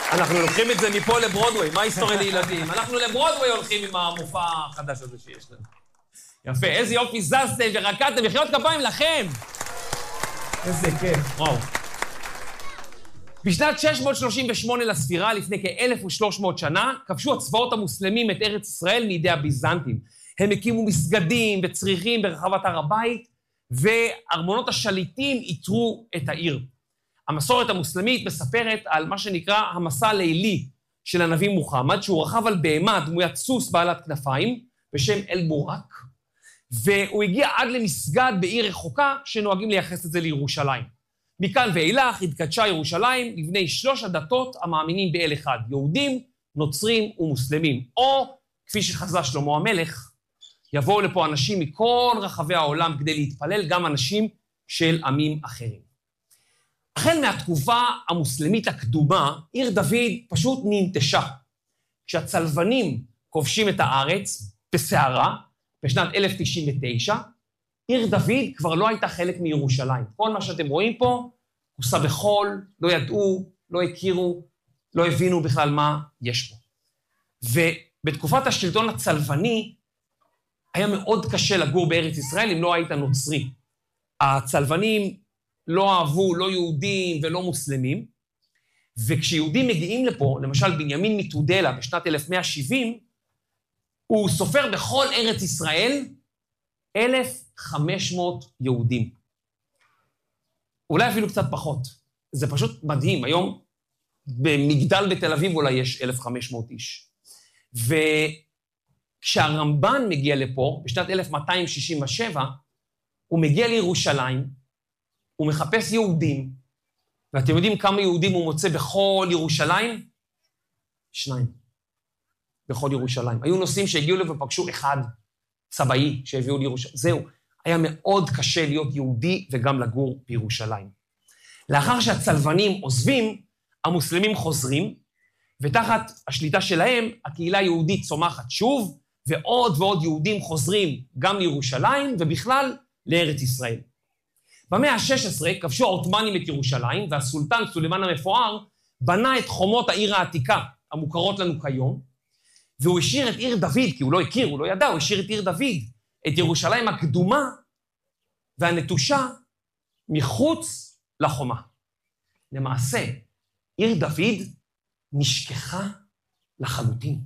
אנחנו לוקחים את זה מפה לברודווי, מה היסטוריה לילדים? אנחנו לברודווי הולכים עם המופע החדש הזה שיש לנו. יפה, איזה יופי זזתם ורקדתם, מחיאות כפיים לכם! איזה כיף, וואו. בשנת 638 לספירה, לפני כ-1300 שנה, כבשו הצבאות המוסלמים את ארץ ישראל מידי הביזנטים. הם הקימו מסגדים וצריחים ברחבת הר הבית, וארמונות השליטים איתרו את העיר. המסורת המוסלמית מספרת על מה שנקרא המסע הלילי של הנביא מוחמד, שהוא רכב על בהמה דמוית סוס בעלת כנפיים, בשם אל-בורק, והוא הגיע עד למסגד בעיר רחוקה, שנוהגים לייחס את זה לירושלים. מכאן ואילך התקדשה ירושלים לבני 3 הדתות המאמינים באל אחד, יהודים, נוצרים ומוסלמים. או, כפי שחזה שלמה המלך, יבואו לפה אנשים מכל רחבי העולם כדי להתפלל, גם אנשים של עמים אחרים. החל מהתקופה המוסלמית הקדומה, עיר דוד פשוט ננטשה. כשהצלבנים כובשים את הארץ בסערה, בשנת 1099, עיר דוד כבר לא הייתה חלק מירושלים. כל מה שאתם רואים פה, כוסה בחול, לא ידעו, לא הכירו, לא הבינו בכלל מה יש פה. ובתקופת השלטון הצלבני, היה מאוד קשה לגור בארץ ישראל אם לא היית נוצרי. הצלבנים לא אהבו, לא יהודים ולא מוסלמים, וכשיהודים מגיעים לפה, למשל בנימין מתודלה בשנת 1170, הוא סופר בכל ארץ ישראל 1,500 יהודים. אולי אפילו קצת פחות. זה פשוט מדהים. היום במגדל בתל אביב אולי יש 1,500 איש. וכשהרמב"ן מגיע לפה, בשנת 1267, הוא מגיע לירושלים, הוא מחפש יהודים, ואתם יודעים כמה יהודים הוא מוצא בכל ירושלים? 2. בכל ירושלים. היו נוסעים שהגיעו לפה ופגשו 1 צבאי שהביאו לירושלים. זהו, היה מאוד קשה להיות יהודי וגם לגור בירושלים. לאחר שהצלבנים עוזבים, המוסלמים חוזרים, ותחת השליטה שלהם, הקהילה היהודית צומחת שוב, ועוד ועוד יהודים חוזרים גם לירושלים, ובכלל לארץ ישראל. במאה ה-16 כבשו העות'מאנים את ירושלים, והסולטן סולימאן המפואר בנה את חומות העיר העתיקה, המוכרות לנו כיום, והוא השאיר את עיר דוד, כי הוא לא הכיר, הוא לא ידע, הוא השאיר את עיר דוד, את ירושלים הקדומה והנטושה מחוץ לחומה. למעשה, עיר דוד נשכחה לחלוטין.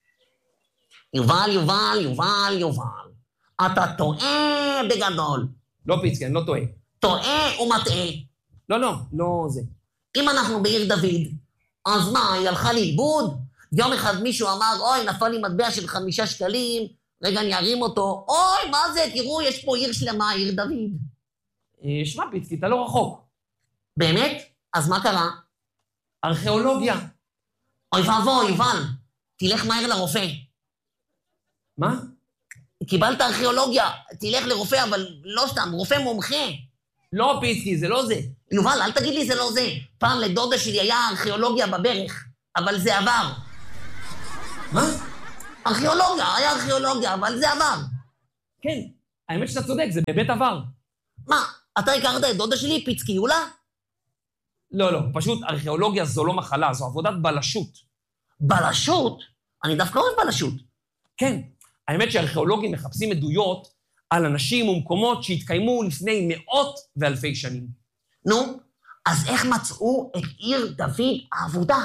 יובל, אתה טועה בגדול. לא פיצקי, אני לא טועה. טועה ומטעה. לא זה. אם אנחנו בעיר דוד, אז מה, היא הלכה לאיבוד? יום אחד מישהו אמר, אוי, נפל לי מטבע של 5 שקלים, רגע, אני ארים אותו. אוי, מה זה? תראו, יש פה עיר שלמה, עיר דוד. שמע, פיצקי, אתה לא רחוק. באמת? אז מה קרה? ארכיאולוגיה. אוי ואבוי, יובל, תלך מהר לרופא. מה? קיבלת ארכיאולוגיה, תלך לרופא, אבל לא סתם, רופא מומחה. לא, פיצקי, זה לא זה. יובל, אל תגיד לי זה לא זה. פעם לדודה שלי היה ארכיאולוגיה בברך, אבל זה עבר. מה? ארכיאולוגיה, היה ארכיאולוגיה, אבל זה עבר. כן, האמת שאתה צודק, זה באמת עבר. מה, אתה הכרת את דודה שלי, פיצקיולה? לא, פשוט ארכיאולוגיה זו לא מחלה, זו עבודת בלשות. בלשות? אני דווקא אוהב בלשות. כן, האמת שארכיאולוגים מחפשים עדויות על אנשים ומקומות שהתקיימו לפני מאות ואלפי שנים. נו, אז איך מצאו את עיר דוד האבודה?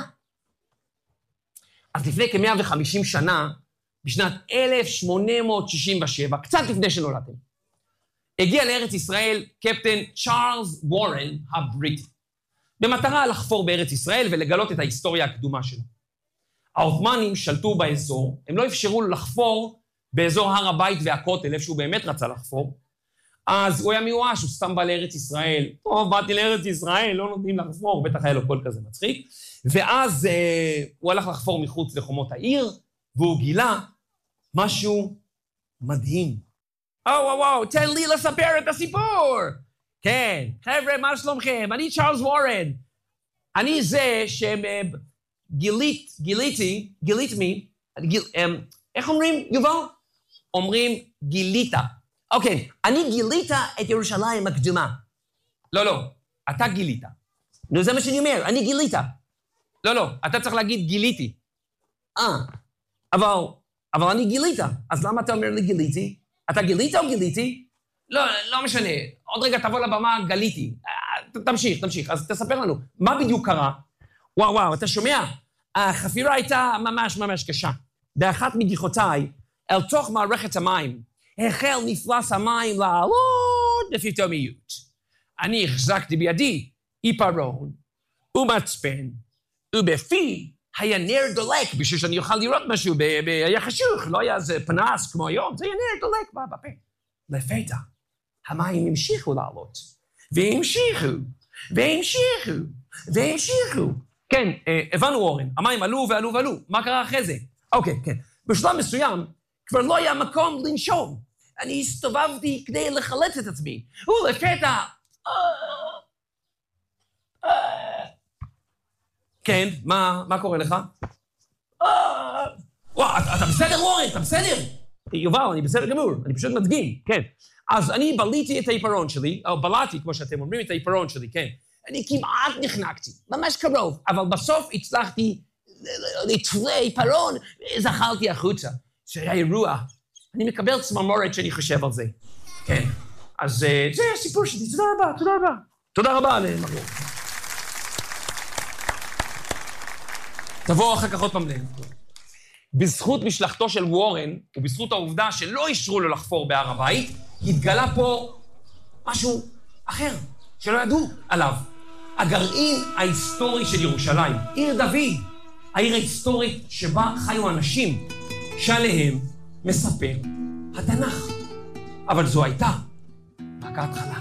אז לפני כ-150 שנה, בשנת 1867, קצת לפני שנולדתם, הגיע לארץ ישראל קפטן צ'ארלס וורן הבריטי, במטרה לחפור בארץ ישראל ולגלות את ההיסטוריה הקדומה שלו. העות'מאנים שלטו באזור, הם לא אפשרו לו לחפור באזור הר הבית והכותל, איפה שהוא באמת רצה לחפור, אז הוא היה מיואש, הוא סתם בא לארץ ישראל, טוב, באתי לארץ ישראל, לא נותנים לחפור, בטח היה לו קול כזה מצחיק, ואז הוא הלך לחפור מחוץ לחומות העיר, והוא גילה משהו מדהים. וואו, תן לי לספר את הסיפור. כן, חבר'ה, מה שלומכם? אני צ'ארלס וורן. אני זה איך אומרים, יובל? אומרים גיליתה. אוקיי, אני גילית את ירושלים הקדומה. לא, אתה גילית. נו, זה מה שאני אומר, אני גילית. לא, אתה צריך להגיד גיליתי. אבל אני גילית, אז למה אתה אומר לי גיליתי? אתה גילית או גיליתי? לא משנה. עוד רגע תבוא לבמה, גליתי. תמשיך. אז תספר לנו, מה בדיוק קרה? וואו, אתה שומע? החפירה הייתה ממש קשה. באחת מגיחותיי, אל תוך מערכת המים, החל מפלס המים לעלות בפתאומיות. אני החזקתי בידי עיפרון ומצפן, ובפי היה נר דולק, בשביל שאני אוכל לראות משהו, היה חשוך, לא היה איזה פנס כמו היום, זה היה נר דולק בפה. לפתע, המים המשיכו לעלות, והמשיכו. כן, הבנו אורן, המים עלו, מה קרה אחרי זה? אוקיי, כן. בשלב מסוים, כבר לא היה מקום לנשום. אני הסתובבתי כדי לחלץ את עצמי, ולפתע... כן, מה קורה לך? אתה בסדר, אורן? אתה בסדר? יובל, אני בסדר גמור, אני פשוט מדגים, כן. אז אני בליתי את העיפרון שלי, או בלעתי, כמו שאתם אומרים, את העיפרון שלי, כן. אני כמעט נחנקתי, ממש קרוב, אבל בסוף הצלחתי לתפוס עיפרון, זחלתי החוצה. שהיה אירוע. אני מקבל צמרמורת שאני חושב על זה. כן. אז זה הסיפור שלי, תודה רבה. תודה רבה למרור. תבוא אחר כך עוד פעם בזכות משלחתו של וורן, ובזכות העובדה שלא אישרו לו לחפור בהר הבית, התגלה פה משהו אחר, שלא ידעו עליו. הגרעין ההיסטורי של ירושלים, עיר דוד, העיר ההיסטורית שבה חיו אנשים, שעליהם מספר התנ"ך. אבל זו הייתה רק ההתחלה.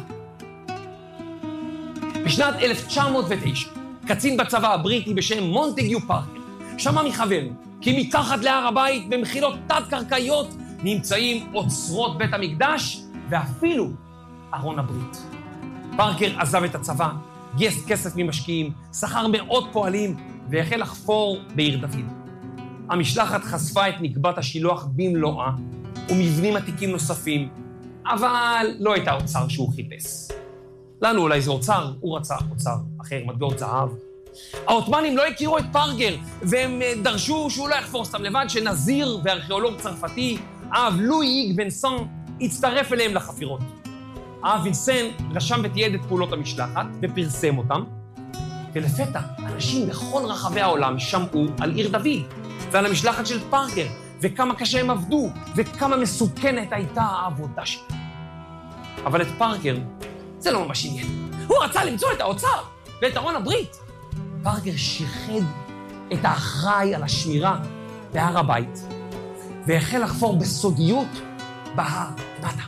בשנת 1909, קצין בצבא הבריטי בשם מונטגיו פארקר, שמע מחבר כי מתחת להר הבית במחילות תת-קרקעיות נמצאים אוצרות בית המקדש ואפילו ארון הברית. פארקר עזב את הצבא, גייס כסף ממשקיעים, שכר מאות פועלים והחל לחפור בעיר דוד. המשלחת חשפה את נקבת השילוח במלואה ומבנים עתיקים נוספים, אבל לא הייתה אוצר שהוא חיפש. לנו אולי זה אוצר, הוא רצה אוצר אחר, מטבעות זהב. העות'מאנים לא הכירו את פארקר, והם דרשו שהוא לא יחפור סתם לבד, שנזיר וארכיאולוג צרפתי, האב לואי וינסן, הצטרף אליהם לחפירות. האב וינסן רשם ותיעד את פעולות המשלחת ופרסם אותם, ולפתע אנשים בכל רחבי העולם שמעו על עיר דוד ועל המשלחת של פארקר, וכמה קשה הם עבדו, וכמה מסוכנת הייתה העבודה שלהם. אבל את פארקר זה לא ממש עניין. הוא רצה למצוא את האוצר ואת ארון הברית. פארקר שיחד את האחראי על השמירה בהר הבית, והחל לחפור בסודיות בהר למטה.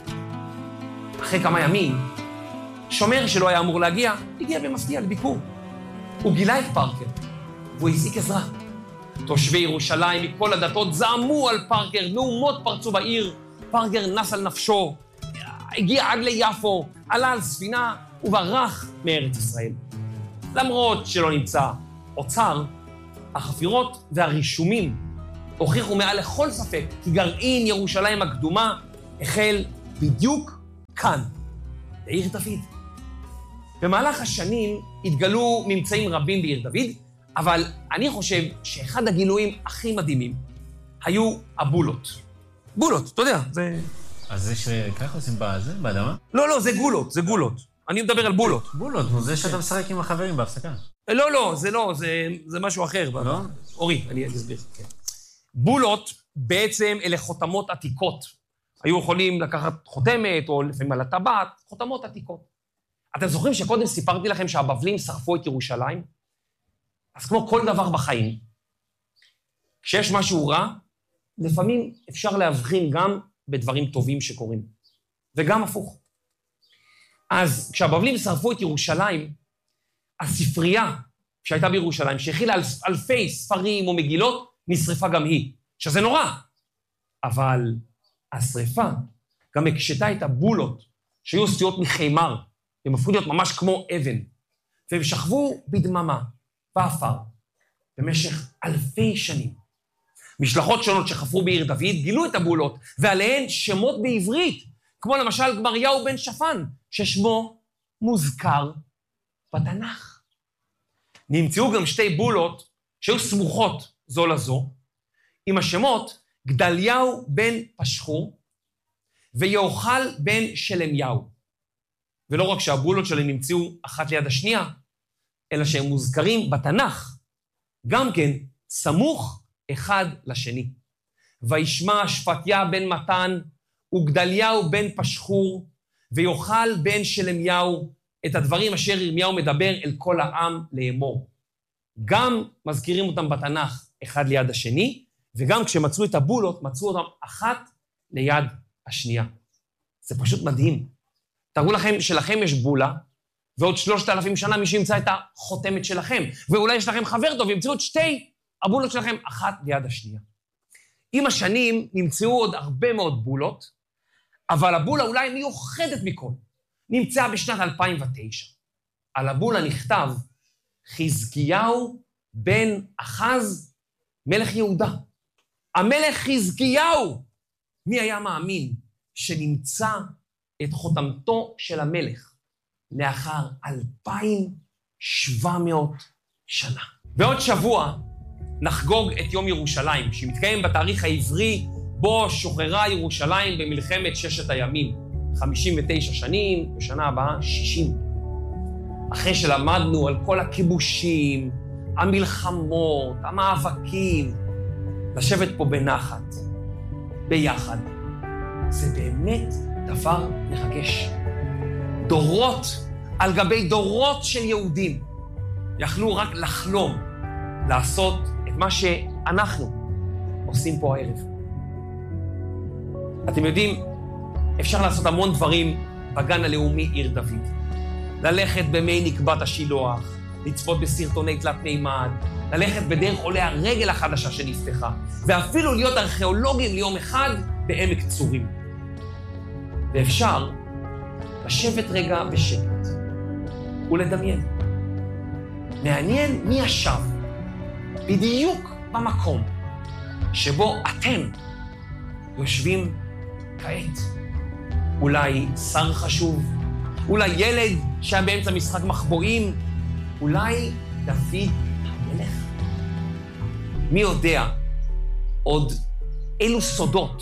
אחרי כמה ימים, שומר שלא היה אמור להגיע, הגיע במפתיע לביקור. הוא גילה את פארקר, והוא הזעיק עזרה. תושבי ירושלים מכל הדתות זעמו על פארקר, מהומות פרצו בעיר, פארקר נס על נפשו, הגיע עד ליפו, עלה על ספינה וברח מארץ ישראל. למרות שלא נמצא אוצר, החפירות והרישומים הוכיחו מעל לכל ספק כי גרעין ירושלים הקדומה החל בדיוק כאן, בעיר דוד. במהלך השנים התגלו ממצאים רבים בעיר דוד, אבל אני חושב שאחד הגילויים הכי מדהימים היו הבולות. בולות, אתה יודע, זה... אז זה שככה עושים בזה, באדמה? לא, זה גולות, זה גולות. אני מדבר על בולות. בולות, נו, זה שאתה משחק עם החברים בהפסקה. לא, זה משהו אחר. לא? אורי, אני אסביר. בולות בעצם אלה חותמות עתיקות. היו יכולים לקחת חותמת, או לפעמים על הטבעת, חותמות עתיקות. אתם זוכרים שקודם סיפרתי לכם שהבבלים שרפו את ירושלים? אז כמו כל דבר בחיים, כשיש משהו רע, לפעמים אפשר להבחין גם בדברים טובים שקורים, וגם הפוך. אז כשהבבלים שרפו את ירושלים, הספרייה שהייתה בירושלים, שהכילה אלפי ספרים או מגילות, נשרפה גם היא, שזה נורא. אבל השריפה גם הקשתה את הבולות, שהיו עשויות מחיימר, הם הפכו להיות ממש כמו אבן, והם שכבו בדממה, באפר, במשך אלפי שנים. משלחות שונות שחפרו בעיר דוד גילו את הבולות, ועליהן שמות בעברית, כמו למשל גמריהו בן שפן, ששמו מוזכר בתנ"ך. נמצאו גם שתי בולות שהיו סמוכות זו לזו, עם השמות גדליהו בן פשחור ויוחל בן שלמיהו. ולא רק שהבולות שלהם נמצאו אחת ליד השנייה, אלא שהם מוזכרים בתנ"ך, גם כן סמוך אחד לשני. וישמע שפטיה בן מתן וגדליהו בן פשחור ויוחל בן שלמיהו את הדברים אשר ירמיהו מדבר אל כל העם לאמור. גם מזכירים אותם בתנ"ך אחד ליד השני, וגם כשמצאו את הבולות, מצאו אותם אחת ליד השנייה. זה פשוט מדהים. תראו לכם שלכם יש בולה, ועוד 3,000 שנה מישהו ימצא את החותמת שלכם, ואולי יש לכם חבר טוב, ימצאו את שתי הבולות שלכם אחת ליד השנייה. עם השנים נמצאו עוד הרבה מאוד בולות, אבל הבולה אולי מיוחדת מכל. נמצאה בשנת 2009. על הבולה נכתב חזקיהו בן אחז מלך יהודה. המלך חזקיהו, מי היה מאמין שנמצא את חותמתו של המלך לאחר 2,700 שנה. בעוד שבוע נחגוג את יום ירושלים, שמתקיים בתאריך העברי בו שוחררה ירושלים במלחמת ששת הימים. 59 שנים, בשנה הבאה 60. אחרי שלמדנו על כל הכיבושים, המלחמות, המאבקים, לשבת פה בנחת, ביחד, זה באמת דבר מרגש. דורות על גבי דורות של יהודים יכלו רק לחלום לעשות את מה שאנחנו עושים פה הערב. אתם יודעים, אפשר לעשות המון דברים בגן הלאומי עיר דוד. ללכת במי נקבת השילוח, לצפות בסרטוני תלת מימד, ללכת בדרך עולי הרגל החדשה שנפתחה, ואפילו להיות ארכיאולוגים ליום אחד בעמק צורים. ואפשר לשבת רגע בשקט ולדמיין. מעניין מי ישב בדיוק במקום שבו אתם יושבים כעת. אולי שר חשוב, אולי ילד שהיה באמצע משחק מחבואים, אולי דוד המלך. מי יודע עוד אילו סודות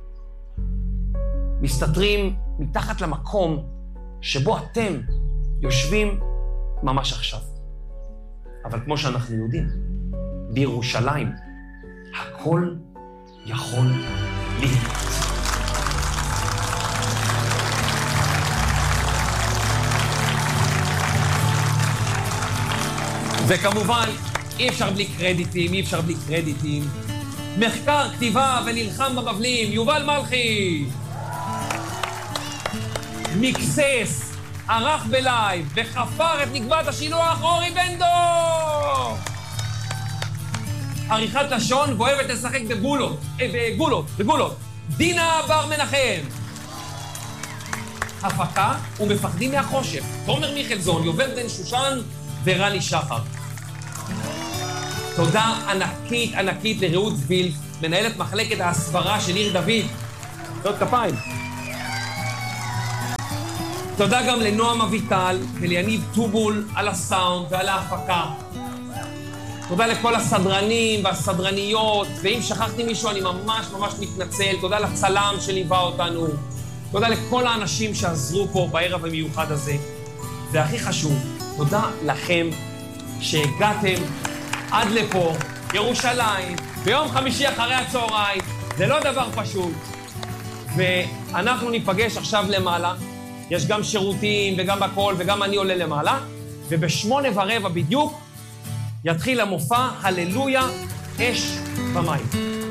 מסתתרים מתחת למקום שבו אתם יושבים ממש עכשיו. אבל כמו שאנחנו יודעים, בירושלים הכל יכול להיות. וכמובן, אי אפשר בלי קרדיטים, מחקר, כתיבה ונלחם בבבלים, יובל מלכי. מקסס, ערך בלייב, וחפר את נקבת השילוח, אורי בנדו. עריכת לשון ואוהבת לשחק בגולות, דינה בר מנחם. הפקה ומפחדים מהחושך, תומר מיכלזון, יובל בן שושן ורני שחר. תודה ענקית לרעות וילף, מנהלת מחלקת ההסברה של עיר דוד. תודה כפיים. תודה גם לנועם אביטל וליניב טובול על הסאונד ועל ההפקה. תודה לכל הסדרנים והסדרניות, ואם שכחתי מישהו אני ממש מתנצל. תודה לצלם שליווה אותנו. תודה לכל האנשים שעזרו פה בערב המיוחד הזה. והכי חשוב, תודה לכם שהגעתם עד לפה, ירושלים, ביום חמישי אחרי הצהריים. זה לא דבר פשוט. ואנחנו ניפגש עכשיו למעלה. יש גם שירותים וגם הכל, וגם אני עולה למעלה. וב8:15 בדיוק יתחיל המופע הללויה אש במים.